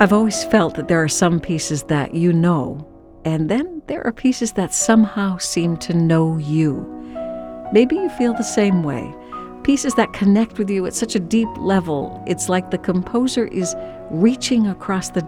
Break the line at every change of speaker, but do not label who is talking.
I've always felt that there are some pieces that you know, and then there are pieces that somehow seem to know you. Maybe you feel the same way. Pieces that connect with you at such a deep level, it's like the composer is reaching across the